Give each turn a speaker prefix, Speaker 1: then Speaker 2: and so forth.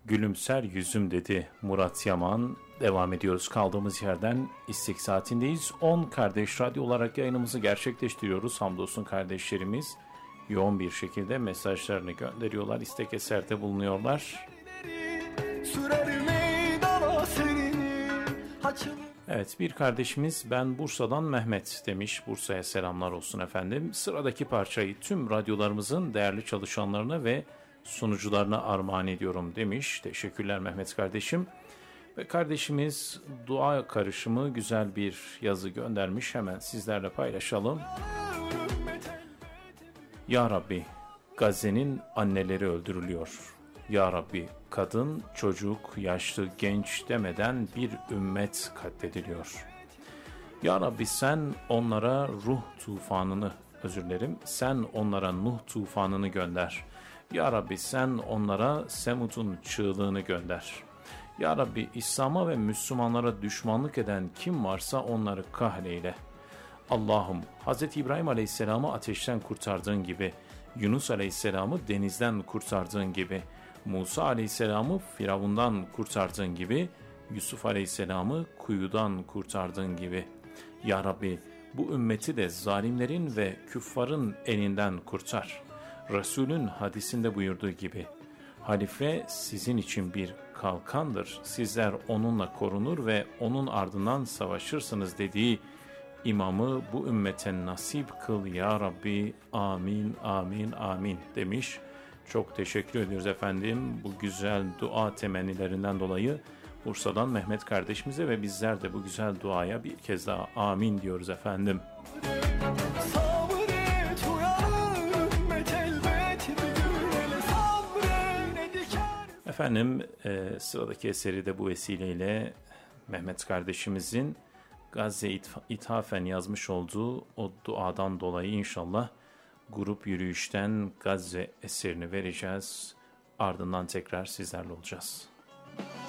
Speaker 1: Gülümser yüzüm dedi Murat Yaman. Devam ediyoruz kaldığımız yerden. İstek saatindeyiz. 10 kardeş radyo olarak yayınımızı gerçekleştiriyoruz. Hamdolsun kardeşlerimiz yoğun bir şekilde mesajlarını gönderiyorlar. İstek eserde bulunuyorlar. Evet, bir kardeşimiz ben Bursa'dan Mehmet demiş. Bursa'ya selamlar olsun efendim. Sıradaki parçayı tüm radyolarımızın değerli çalışanlarına ve sunucularına armağan ediyorum demiş. Teşekkürler Mehmet kardeşim. Ve kardeşimiz dua karışımı güzel bir yazı göndermiş. Hemen sizlerle paylaşalım. Ya Rabbi, Gazze'nin anneleri öldürülüyor. Ya Rabbi, kadın, çocuk, yaşlı, genç demeden bir ümmet katlediliyor. Ya Rabbi sen onlara sen onlara Nuh tufanını gönder. Ya Rabbi sen onlara Semud'un çığlığını gönder. Ya Rabbi İslam'a ve Müslümanlara düşmanlık eden kim varsa onları kahreyle. Allah'ım Hz. İbrahim Aleyhisselam'ı ateşten kurtardığın gibi, Yunus Aleyhisselam'ı denizden kurtardığın gibi, Musa Aleyhisselam'ı Firavundan kurtardığın gibi, Yusuf Aleyhisselam'ı kuyudan kurtardığın gibi. Ya Rabbi bu ümmeti de zalimlerin ve küffarın elinden kurtar. Resulün hadisinde buyurduğu gibi, halife sizin için bir kalkandır, sizler onunla korunur ve onun ardından savaşırsınız dediği imamı bu ümmete nasip kıl ya Rabbi, amin, amin, amin demiş. Çok teşekkür ediyoruz efendim bu güzel dua temennilerinden dolayı Bursa'dan Mehmet kardeşimize ve bizler de bu güzel duaya bir kez daha amin diyoruz efendim. Efendim sıradaki eseri de bu vesileyle Mehmet kardeşimizin Gazze ithafen yazmış olduğu o duadan dolayı inşallah grup yürüyüşten Gazze eserini vereceğiz. Ardından tekrar sizlerle olacağız.